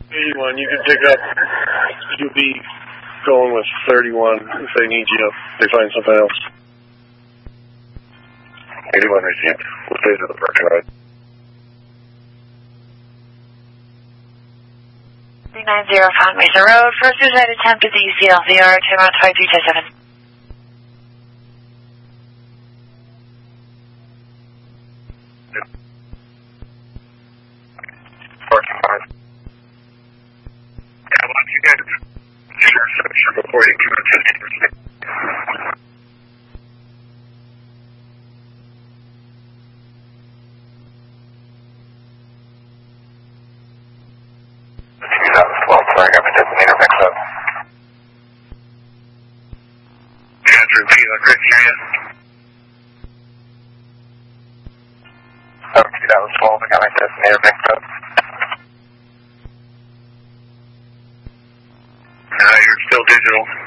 81, you can pick up. You'll be going with 31 if they need you. They find something else. 81 received. What days of the parking ride? 390 Found Mesa Road. First suicide attempt at the UCL VR. Turn around 5327. You guys sure before you come to 50%. Sorry, got my designator mixed up. Andrew P. Great to hear you. 2012, I got my designator mixed up. You're still digital.